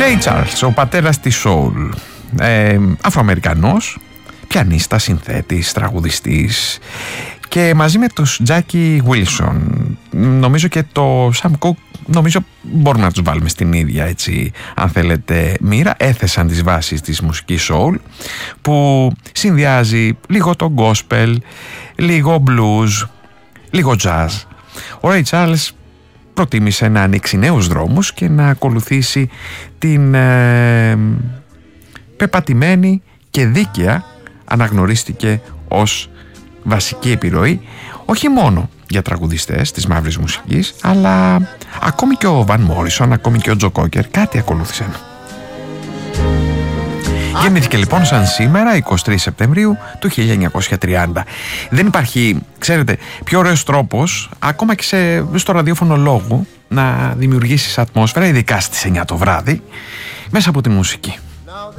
Ray Charles, ο πατέρας της soul, Αφροαμερικανός, πιανίστα, συνθέτης, τραγουδιστής, και μαζί με τους Jackie Wilson, νομίζω και το Sam Cooke, νομίζω μπορούμε να τους βάλουμε στην ίδια, έτσι, αν θέλετε, μοίρα, έθεσαν τις βάσεις της μουσικής soul, που συνδυάζει λίγο το gospel, λίγο blues, λίγο jazz. Ο Ray Charles προτίμησε να ανοίξει νέους δρόμους και να ακολουθήσει την πεπατημένη και δίκαια, αναγνωρίστηκε ως βασική επιρροή, όχι μόνο για τραγουδιστές της μαύρης μουσικής, αλλά ακόμη και ο Van Morrison, ακόμη και ο Joe Cocker κάτι ακολούθησαν. Γεννήθηκε λοιπόν σαν σήμερα, 23 Σεπτεμβρίου του 1930. Δεν υπάρχει, ξέρετε, πιο ωραίος τρόπος, ακόμα και στο ραδιόφωνο λόγου, να δημιουργήσεις ατμόσφαιρα, ειδικά στις 9 το βράδυ, μέσα από τη μουσική.